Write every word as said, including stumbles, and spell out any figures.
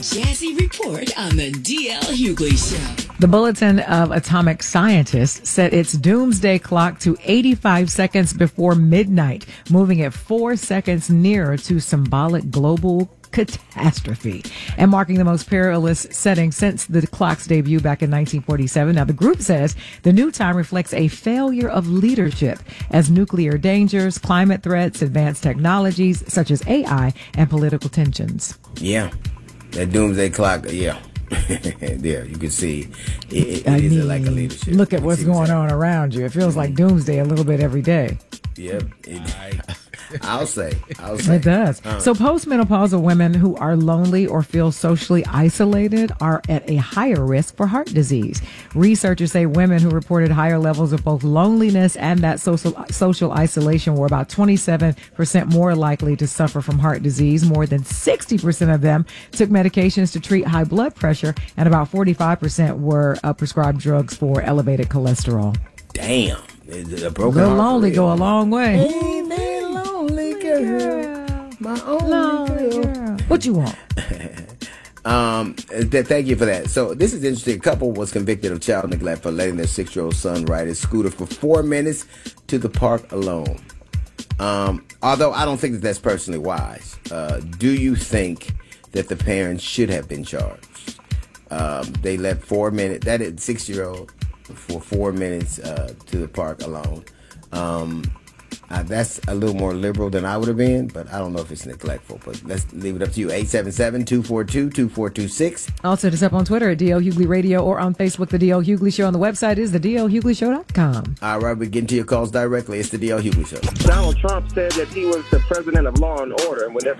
Jazzy Report on the D L Hughley Show. The Bulletin of Atomic Scientists set its doomsday clock to eighty-five seconds before midnight, moving it four seconds nearer to symbolic global catastrophe and marking the most perilous setting since the clock's debut back in nineteen forty-seven. Now, the group says the new time reflects a failure of leadership as nuclear dangers, climate threats, advanced technologies such as A I, and political tensions. Yeah. That doomsday clock, yeah. There, you can see it, it, I it is mean, like a leadership. Look at what's going on around you. It feels like doomsday a little bit every day. Yep. It, I'll say. I'll say. It does. Uh, so postmenopausal women who are lonely or feel socially isolated are at a higher risk for heart disease. Researchers say women who reported higher levels of both loneliness and that social social isolation were about twenty-seven percent more likely to suffer from heart disease. More than sixty percent of them took medications to treat high blood pressure, and about forty-five percent were uh, prescribed drugs for elevated cholesterol. Damn. A broken the heart lonely go a long way. Ain't that lonely girl, my only girl. girl. What you want? um, th- thank you for that. So this is interesting. A couple was convicted of child neglect for letting their six-year-old son ride his scooter for four minutes to the park alone. Um, although I don't think that that's personally wise. Uh, do you think that the parents should have been charged? Um, they let four minutes. That is six-year-old. For four minutes uh, to the park alone. Um, uh, that's a little more liberal than I would have been, but I don't know if it's neglectful. But let's leave it up to you. eight seven seven, two four two, two four two six. Also, hit us up on Twitter at D L Hughley Radio or on Facebook, The D L Hughley Show. On the website is the D L Hughley Show dot com. All right, we're getting to your calls directly. It's The D L Hughley Show. Donald Trump said that he was the president of law and order, and whenever